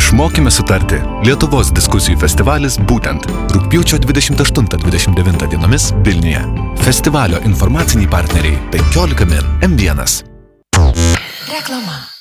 Išmokime sutarti. Lietuvos diskusijų festivalis būtent rugpjūčio 28-29 dienomis Vilniuje. Festivalio informaciniai partneriai 15 min M1. Reklama.